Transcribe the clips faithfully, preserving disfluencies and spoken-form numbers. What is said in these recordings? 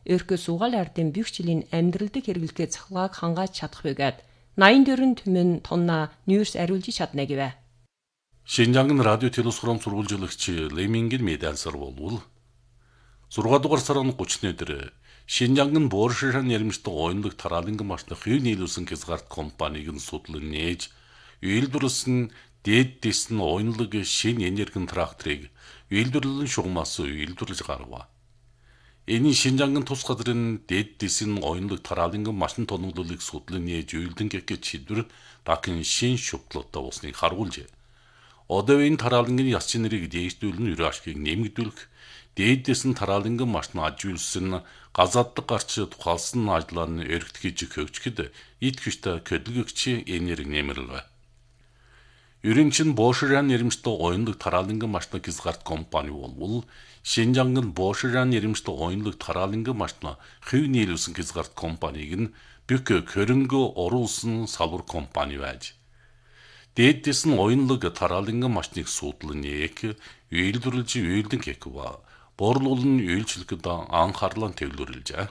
өөркө суугаал ардын бюхчлийн амьдралдық хэрэглэгээ цахилгааг хангааж чадах бөгөөд eighty-four түмэн тонна нүүрс ариулж чадна гэвэ. Шинжангын радио телевизхром сурвалжуулагч Лемингийн медальсар болвол зургаан дугаар сарын thirty өдөр Шинжангын Боорширхан ярмжтай ойнлог тарааланган машны хувь нийлүүлсэн хязгаарт компаниг нь судлан нээж үйлдвэрлэсэн дээд дэс нь ойнлог шин энергийн тракторыг үйлдвэрлэлийн шугамаас үйлдвэрлэж гаргав. Энэ Шинжангын тус газрын дээд дэсийн ойнлог тарааланган машин тоноглолыг судлан нээж үйлдэн гэхэд шийдвэр дахин шин шугдлуудаа усныг харуулжээ. Одоо энэ тараалангын яс чинэрийг дээшлүүлэн ерөө ашгийг нэмэгдүүлэх, дээдээс нь тарааланган машин ажиулсан газааддаг гарч тухайлсан ажлаар нь өргөтгийж хөгжихэд ит хүчтэй көдлөгөгч энерги нэмэрлэв. Ерөнчин Боорширхан ярмжтай ойнлог тарааланган машны хязгаарт компани болвол Шинжангын Боорширхан ярмжтай ойнлог тарааланган машны хувь нийлүүлсэн хязгаарт компаниг нь бүх хөрөнгө оруулсан салбар компани байж. Дээдээс нь ойнлог тарааланган машныг судлан нээх, үйлдвэрлэж үйлдэн гэхва, борлуулан үйлчлэхэд анхаарлаа төвлөрүүлжээ.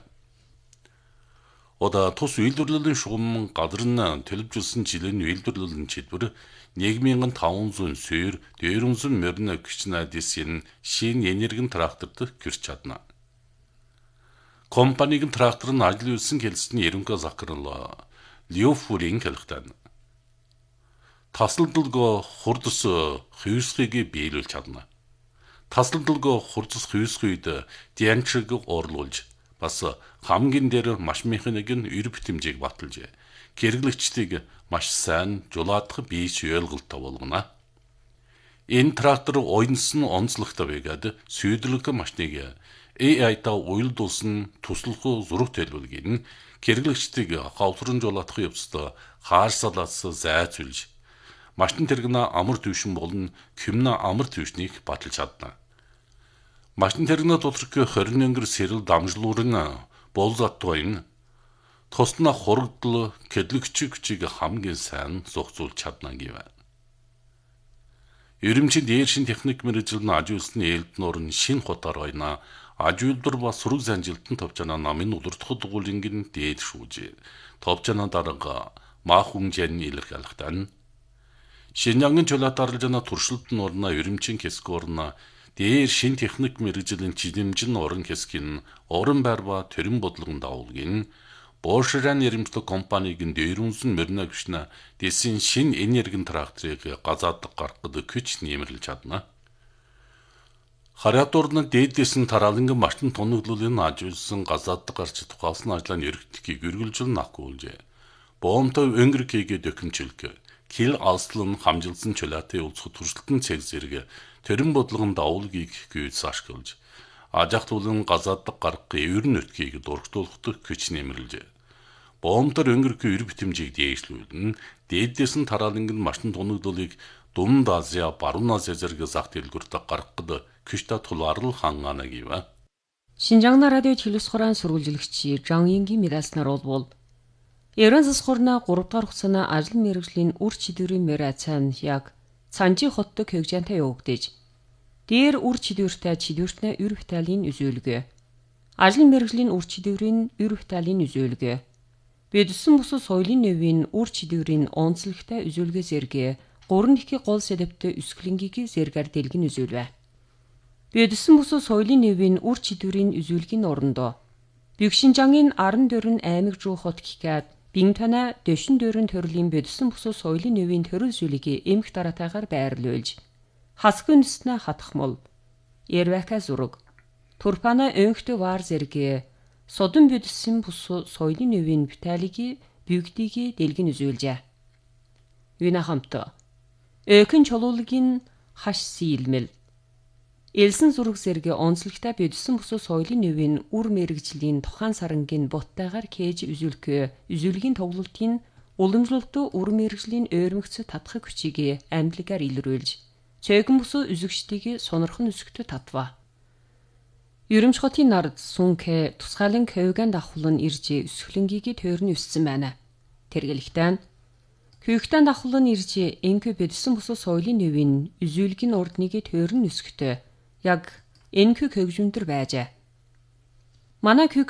Ода тус үйлдвэрлэлийн шугам газар нь төлөвлөсөн жилийн үйлдвэрлэлийн чиглэлээр one thousand five hundred суур, four hundred морин гүчнэ дэсийн шин энергийн тракторт гэрч чадна. Компанийн трактор нь ажил үйлсэн хэлсэн ерөнхий захирал Леофурийн хэлэхдээ тасалдалгүй хурдас хүйсгийг биелүүлж чадна. Тасалдалгүй хурдас хүйсгүйд дианчиг орлуулж бас хамгийн дээр маш механик нь эр битэмжийг баталж хэрэглэгчдийг маш сайн жулаадах бийч ойлголттой болгоно. Энэ трактор ойнсон онцлогтой байгаад сүйдэрлэг машиныг A I-та уйлдуулсан туслах зураг төлөвлөгийг нь хэрэглэгчдийг хавсран жулаадах явцад хаарсалаас зайцуулж машин тэрэгнэ амар төвшин болон кимна амар төвшнийг баталж чадна. Машин тэрэгнэ доторх twenty сэрэл дамжлуурын болзатойн тусна хургдл кэдлэгч хүчийг хамгийн сайн зохицуулж чадна гэв. Ерөнчин дээршин техник мэргэжилтэн ажиулсан элднуур нь шин хотоор ойна ажиулдар ба сураг занжилтын товчана намын удирдах дугуулингийн дээд шүүж товчана дарга маахун жан илэрхийлэхтэн Шинжангын чулаат арилжаана туршилт нь орно ерөнчин хэсгөрнө дээр шин техник мэргэжилтэн чидэмжин орон хэсгийн орон байр ба төрийн бодлогон дагуулгын Боорширхан ярмжтай компаниг нь four hundred морин гүчнэ дэсийн шин энергийн тракторыг газааддаг гаргахад күч нэмэрлэж чадна. Харьяатуурны дээдээс нь тарааланган машин тоноглолын ажиулсан газааддаг гарч тухайлсан ажлаа өргөдөхийг үргэлжлэн нахгуулжээ. Боомтой өнгөрөгийг дөхөмжлөх Кил алслан хамжилсан чулаатын уулзах туршилтын цэг зэрэг төрийн бодлогон дагуулгийг гүйц ашиглаж ажахтуулан газааддаг гаргах эвэр нөтгийг дургтуулах күч нэмэрлжээ. Боомтор өнгөрөх эр битэмжийг дээшлүүлэн дээдээс нь тарааланган машин тоноглолыг Дунд Азия, Баруун Азия зэрэг зах дэлгүүрт гаргахад күчтэй тулаарлал хангаана гэв. Шинжангна радио телевизхрон сурвалжуулагч Жан Янгийн медальснаар болвол Ерөн засхурна three дахь хугацааны ажил мэргэжлийн үр чидвэрийн мөрө цаана яг Цанжи хоттой хөгжинтэй явагдаж дээр үр чидвэртэй чидвэртнэ эр виталин үзүүлгэ. Ажил мэргэжлийн үр чидвэрийн эр виталин үзүүлгэ. Бидсэн бус соёлын нөвийн үр чидвэрийн онцлогтой үзүүлгэ зэрэг three дахь гол сэдэвтэй өсгөлөнгийг зэргээр дэлгэн үзүүлвэ. Бидсэн бус соёлын нөвийн үр чидвэрийн үзүүлгийн орондоо Бюхшинжангийн Арандөөрн аймаг руу хот гихгээд Бинтана дэшин дөрөн төрлийн бидсэн бус соёлын нөвийн төрөл зүйлийг эмх дараатайгаар байрлуулж хасгын үснэ хатахмал Эрвэка зураг Турпана өнхтө вар зэрэг содон бидсэн бус соёлын нөвийн биталийг бүгдийг дэлгэн үзүүлжээ. Юна хамт Өкөн чулуулгийн хаш сийлмэл Элсэн зураг зэрэг онцлогтой бидсэн бус соёлын нөвийн үр мэргэжлийн тухайн сарангийн буттайгаар кээж үзүүлэх үзүүлгийн тоглолтын уламжлалт үр мэргэжлийн ойрмогц татхаг хүчийг амьдлагаар илрүүлж цээгэн бус үзэгчдийг сонирхон өсгөхөд татва. Ерөмч хотын нард сүнхэ тусгаалan Кёган давхлан ирж өсгөлөнгийг тойрны өссөн байна. Тэргэлэгтэн Кёган давхлан ирж энхэ бидсэн бус соёлын нөвийн үзүүлгийн урдныг тойрны өсгөхөд яг энхэ хөгжмөндөр байжээ. Манай